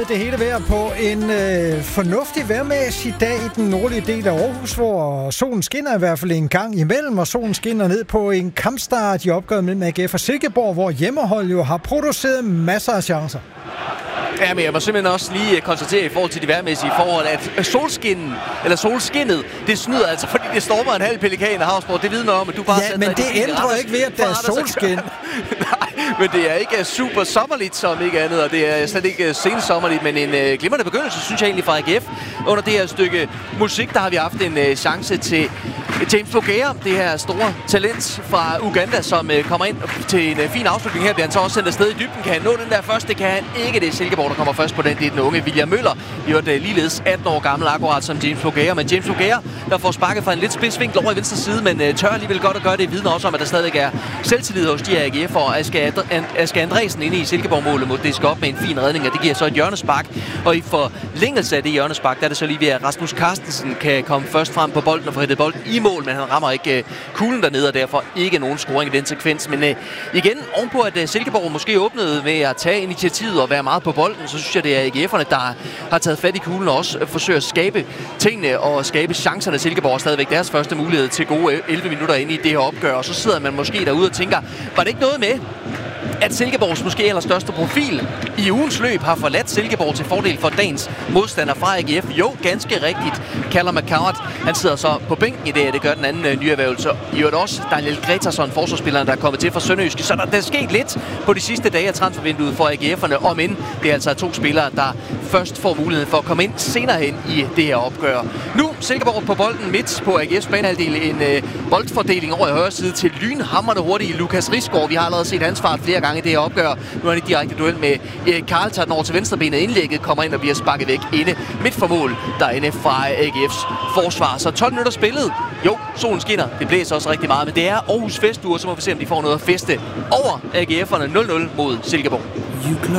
Det hele vejr på en fornuftig vejrmæssig dag i den nordlige del af Aarhus, hvor solen skinner i hvert fald en gang imellem, og solen skinner ned på en kampstart i opgøret mellem AGF og Silkeborg, hvor hjemmehold jo har produceret masser af chancer. Ja, men jeg må simpelthen også lige konstatere i forhold til de vejrmæssige forhold, at solskinnet, det snyder altså, fordi det stormer en halv pelikan af Havsborg. Det vidner om, at du bare... Ja, men det ændrer ikke ved, at der er solskin. Nej, men det er ikke super sommerligt som ikke andet, og det er slet ikke sensommerligt, men en glimrende begyndelse, synes jeg egentlig, fra AGF. Under det her stykke musik, der har vi haft en chance til James Bogea, det her store talent fra Uganda, som kommer ind til en fin afslutning her. Bliver han så også sendt afsted i dybden. Kan han nå den der først? Det kan han ikke. Det er Silkeborg, der kommer først på den. Det er den unge William Møller. I øvrigt ligeledes 18 år gammel, akkurat som James Bogea. Men James Bogea, der får sparket fra en lidt spidsvinkel over i venstre side, men tør alligevel godt at gøre det. Vidner også om, at der stadig er selvtillid hos de her AGF, og Asger Andresen inde i Silkeborg-målet mod det skal op med en fin redning, og det giver så et hjørnespark. Og i forlængelse af det hjørnespark, der er det så lige ved, at Rasmus Carstensen kan komme først frem på bolden og få hættet bolden i mål, men han rammer ikke kuglen dernede, og derfor ikke nogen scoring i den sekvens. Men igen, ovenpå at Silkeborg måske åbnede med at tage initiativet og være meget på bolden, så synes jeg, det er AGF'erne, der har taget fat i kuglen og også forsøger at skabe tingene og skabe chancerne. Silkeborg er stadigvæk deres første mulighed til gode 11 minutter inde i det her opgør, og så sidder man måske derude og tænker, var det ikke noget med, at Silkeborgs måske allerstørste profil i ugens løb har forladt Silkeborg til fordel for dagens modstander fra AGF? Jo, ganske rigtigt. Callum McCart, han sidder så på bænken i det gør den anden nyerhvervelse. I øvrigt også Daniel Gretarsson, forsvarsspilleren, der er kommet til fra Sønderjyske. Så der er sket lidt på de sidste dage af transfervinduet for AGF'erne, om end det er altså to spillere, der først får muligheden for at komme ind senere hen i det her opgør. Nu Silkeborg på bolden midt på AGF's banehalvdel. En boldfordeling over i højre side til lynhamrende hurtige Lukas Risgaard. Vi har allerede set hans fart flere gange i det her opgør. Nu er han i direkte duel med Erik Karl, tager den over til venstrebenet. Indlægget kommer ind og bliver sparket væk inde midt for mål derinde fra AGF's forsvar. Så 12 minutter spillet. Jo, solen skinner. Det blæser også rigtig meget, men det er Aarhus festuge, så må vi se, om de får noget at feste over AGF'erne. 0-0 mod Silkeborg.